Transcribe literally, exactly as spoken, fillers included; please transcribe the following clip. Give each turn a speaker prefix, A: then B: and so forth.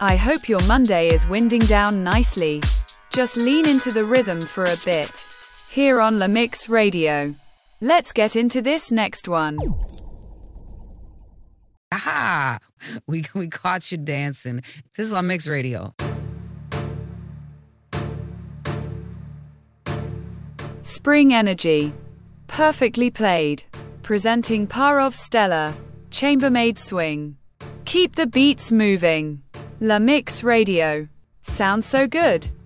A: I hope your Monday is winding down nicely. Just lean into the rhythm for a bit. Here on La Mix Radio. Let's get into this next one.
B: Aha! We, we caught you dancing. This is La Mix Radio.
A: Spring Energy. Perfectly played. Presenting Parov Stella. Chambermaid Swing. Keep the beats moving. La Mix Radio. Sounds so good.